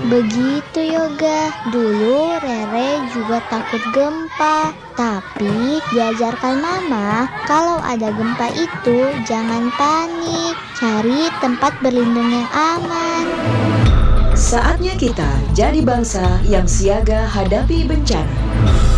Begitu Yoga, dulu Rere juga takut gempa. Tapi diajarkan mama, kalau ada gempa itu jangan panik, cari tempat berlindung yang aman. Saatnya kita jadi bangsa yang siaga hadapi bencana.